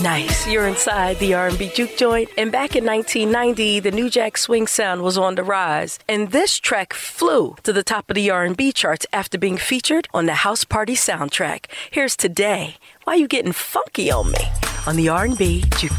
Nice. You're inside the R&B juke joint. And back in 1990, the New Jack Swing sound was on the rise. And this track flew to the top of the R&B charts after being featured on the House Party soundtrack. Here's Today. Why You Getting Funky on Me on the R&B Juke